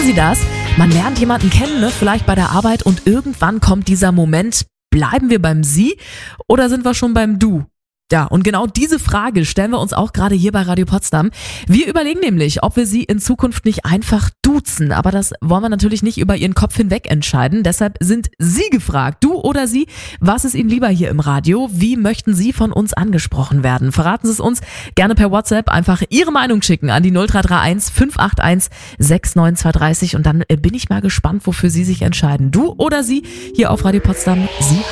Sie das? Man lernt jemanden kennen, ne? Vielleicht bei der Arbeit, und irgendwann kommt dieser Moment, bleiben wir beim Sie oder sind wir schon beim Du? Ja, und genau diese Frage stellen wir uns auch gerade hier bei Radio Potsdam. Wir überlegen nämlich, ob wir Sie in Zukunft nicht einfach duzen. Aber das wollen wir natürlich nicht über Ihren Kopf hinweg entscheiden. Deshalb sind Sie gefragt, du oder Sie. Was ist Ihnen lieber hier im Radio? Wie möchten Sie von uns angesprochen werden? Verraten Sie es uns gerne per WhatsApp. Einfach Ihre Meinung schicken an die 0331 581 69230. Und dann bin ich mal gespannt, wofür Sie sich entscheiden. Du oder Sie hier auf Radio Potsdam. Sie